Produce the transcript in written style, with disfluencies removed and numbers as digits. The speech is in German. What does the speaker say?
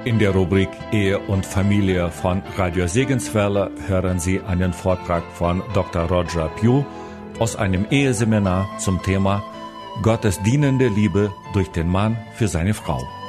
In der Rubrik Ehe und Familie von Radio Segenswelle hören Sie einen Vortrag von Dr. Roger Pugh aus einem Eheseminar zum Thema Gottes dienende Liebe durch den Mann für seine Frau.